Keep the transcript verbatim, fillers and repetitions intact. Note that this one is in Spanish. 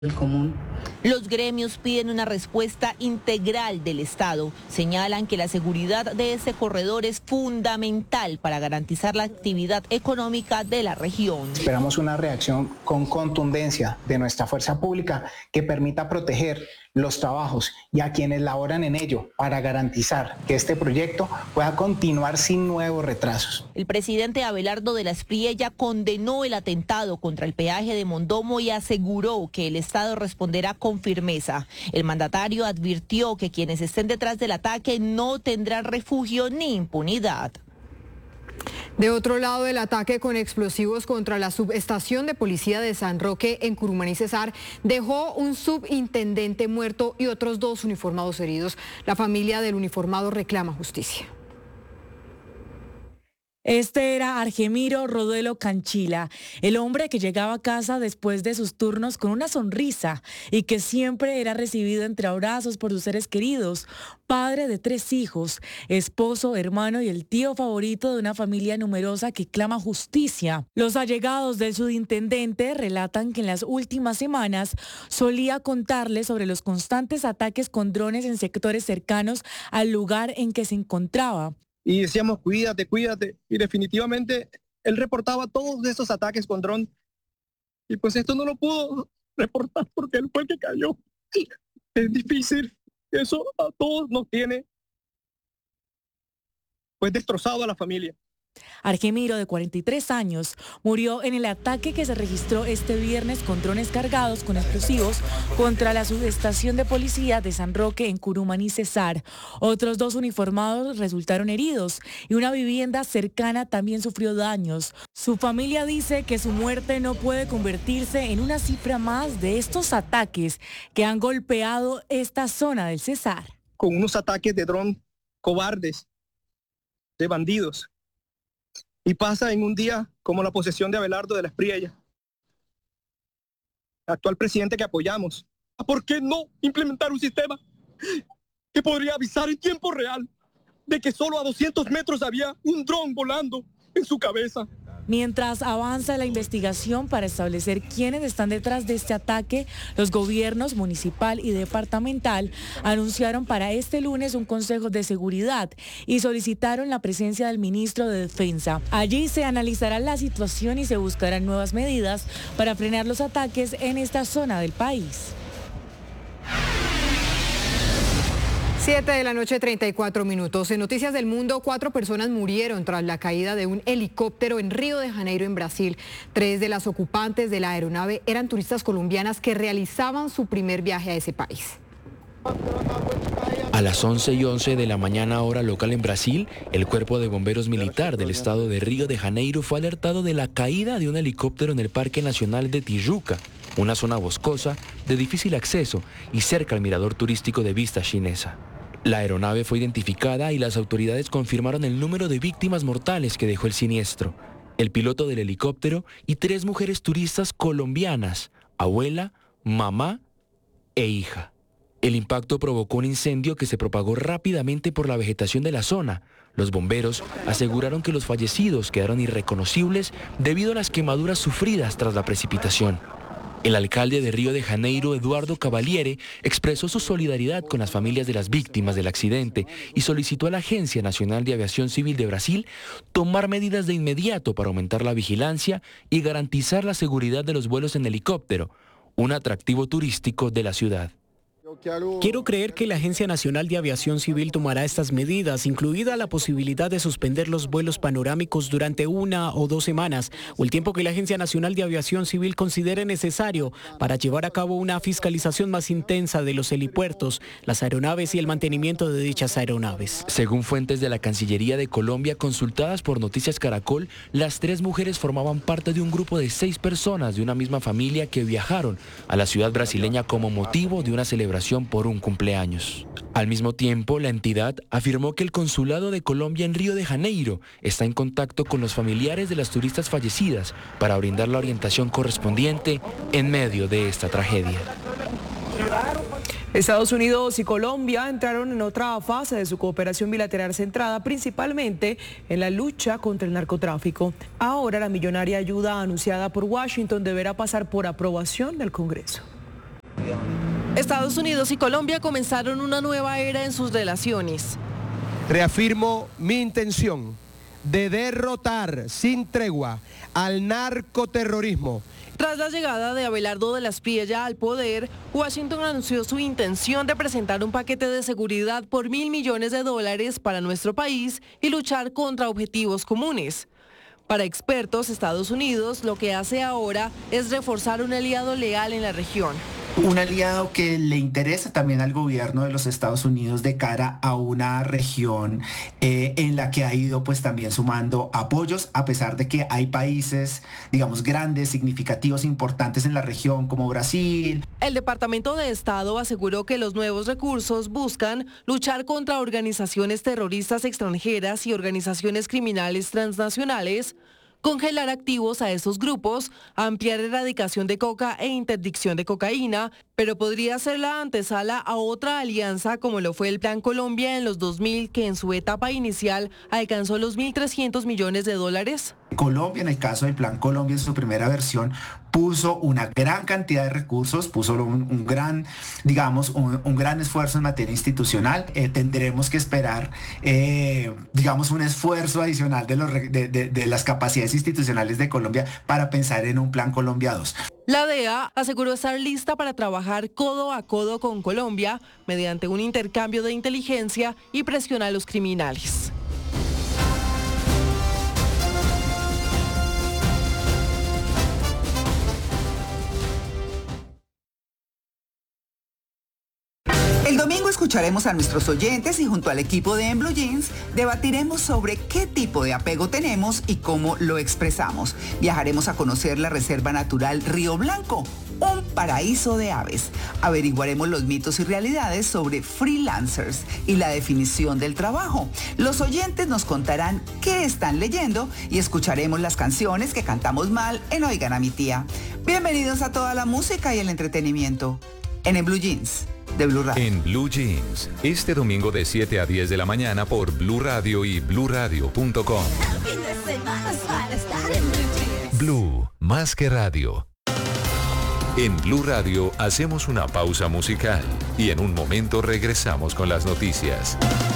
el común. Los gremios piden una respuesta integral del Estado. Señalan que la seguridad de ese corredor es fundamental para garantizar la actividad económica de la región. Esperamos una reacción con contundencia de nuestra fuerza pública que permita proteger los trabajos y a quienes laboran en ello para garantizar que este proyecto pueda continuar sin nuevos retrasos. El presidente Abelardo de la Espriella condenó el atentado contra el peaje de Mondomo y aseguró que el Estado responderá con firmeza. El mandatario advirtió que quienes estén detrás del ataque no tendrán refugio ni impunidad. De otro lado, el ataque con explosivos contra la subestación de policía de San Roque en Curumaní, Cesar, dejó un subintendente muerto y otros dos uniformados heridos. La familia del uniformado reclama justicia. Este era Argemiro Rodelo Canchila, el hombre que llegaba a casa después de sus turnos con una sonrisa y que siempre era recibido entre abrazos por sus seres queridos, padre de tres hijos, esposo, hermano y el tío favorito de una familia numerosa que clama justicia. Los allegados del subintendente relatan que en las últimas semanas solía contarles sobre los constantes ataques con drones en sectores cercanos al lugar en que se encontraba. Y decíamos, cuídate, cuídate. Y definitivamente él reportaba todos esos ataques con dron. Y pues esto no lo pudo reportar porque él fue el que cayó. Es difícil. Eso a todos nos tiene pues destrozado a la familia. Argemiro, de cuarenta y tres años, murió en el ataque que se registró este viernes con drones cargados con explosivos contra la subestación de policía de San Roque en Curumaní, Cesar. Otros dos uniformados resultaron heridos y una vivienda cercana también sufrió daños. Su familia dice que su muerte no puede convertirse en una cifra más de estos ataques que han golpeado esta zona del Cesar. Con unos ataques de dron cobardes, de bandidos. Y pasa en un día como la posesión de Abelardo de la Espriella, actual presidente que apoyamos. ¿Por qué no implementar un sistema que podría avisar en tiempo real de que solo a doscientos metros había un dron volando en su cabeza? Mientras avanza la investigación para establecer quiénes están detrás de este ataque, los gobiernos municipal y departamental anunciaron para este lunes un consejo de seguridad y solicitaron la presencia del ministro de Defensa. Allí se analizará la situación y se buscarán nuevas medidas para frenar los ataques en esta zona del país. Siete de la noche, treinta y cuatro minutos. En Noticias del Mundo, cuatro personas murieron tras la caída de un helicóptero en Río de Janeiro, en Brasil. Tres de las ocupantes de la aeronave eran turistas colombianas que realizaban su primer viaje a ese país. A las once y once de la mañana hora local en Brasil, el Cuerpo de Bomberos Militar del estado de Río de Janeiro fue alertado de la caída de un helicóptero en el Parque Nacional de Tijuca, una zona boscosa de difícil acceso y cerca al mirador turístico de Vista Chinesa. La aeronave fue identificada y las autoridades confirmaron el número de víctimas mortales que dejó el siniestro. El piloto del helicóptero y tres mujeres turistas colombianas, abuela, mamá e hija. El impacto provocó un incendio que se propagó rápidamente por la vegetación de la zona. Los bomberos aseguraron que los fallecidos quedaron irreconocibles debido a las quemaduras sufridas tras la precipitación. El alcalde de Río de Janeiro, Eduardo Cavaliere, expresó su solidaridad con las familias de las víctimas del accidente y solicitó a la Agencia Nacional de Aviación Civil de Brasil tomar medidas de inmediato para aumentar la vigilancia y garantizar la seguridad de los vuelos en helicóptero, un atractivo turístico de la ciudad. Quiero creer que la Agencia Nacional de Aviación Civil tomará estas medidas, incluida la posibilidad de suspender los vuelos panorámicos durante una o dos semanas, o el tiempo que la Agencia Nacional de Aviación Civil considere necesario para llevar a cabo una fiscalización más intensa de los helipuertos, las aeronaves y el mantenimiento de dichas aeronaves. Según fuentes de la Cancillería de Colombia consultadas por Noticias Caracol, las tres mujeres formaban parte de un grupo de seis personas de una misma familia que viajaron a la ciudad brasileña como motivo de una celebración por un cumpleaños. Al mismo tiempo, la entidad afirmó que el Consulado de Colombia en Río de Janeiro está en contacto con los familiares de las turistas fallecidas para brindar la orientación correspondiente en medio de esta tragedia. Estados Unidos y Colombia entraron en otra fase de su cooperación bilateral centrada principalmente en la lucha contra el narcotráfico. Ahora la millonaria ayuda anunciada por Washington deberá pasar por aprobación del Congreso. Estados Unidos y Colombia comenzaron una nueva era en sus relaciones. Reafirmo mi intención de derrotar sin tregua al narcoterrorismo. Tras la llegada de Abelardo de la Espriella al poder, Washington anunció su intención de presentar un paquete de seguridad por mil millones de dólares para nuestro país y luchar contra objetivos comunes. Para expertos, Estados Unidos lo que hace ahora es reforzar un aliado leal en la región. Un aliado que le interesa también al gobierno de los Estados Unidos de cara a una región eh, en la que ha ido pues también sumando apoyos, a pesar de que hay países, digamos, grandes, significativos, importantes en la región como Brasil. El Departamento de Estado aseguró que los nuevos recursos buscan luchar contra organizaciones terroristas extranjeras y organizaciones criminales transnacionales, congelar activos a esos grupos, ampliar erradicación de coca e interdicción de cocaína, pero podría ser la antesala a otra alianza como lo fue el Plan Colombia en los dos mil, que en su etapa inicial alcanzó los mil trescientos millones de dólares. Colombia, en el caso del Plan Colombia, en su primera versión, puso una gran cantidad de recursos, puso un, un gran, digamos, un, un gran esfuerzo en materia institucional. Eh, tendremos que esperar, eh, digamos, un esfuerzo adicional de, los, de, de, de las capacidades institucionales de Colombia para pensar en un Plan Colombia dos. La D E A aseguró estar lista para trabajar codo a codo con Colombia mediante un intercambio de inteligencia y presión a los criminales. El domingo escucharemos a nuestros oyentes y junto al equipo de En Blue Jeans debatiremos sobre qué tipo de apego tenemos y cómo lo expresamos. Viajaremos a conocer la Reserva Natural Río Blanco, un paraíso de aves. Averiguaremos los mitos y realidades sobre freelancers y la definición del trabajo. Los oyentes nos contarán qué están leyendo y escucharemos las canciones que cantamos mal en Oigan a mi tía. Bienvenidos a toda la música y el entretenimiento en En Blue Jeans de Blue Radio. En Blue Jeans, este domingo de siete a diez de la mañana por Blue Radio y blue radio punto com. Blue, más que radio. En Blue Radio hacemos una pausa musical y en un momento regresamos con las noticias.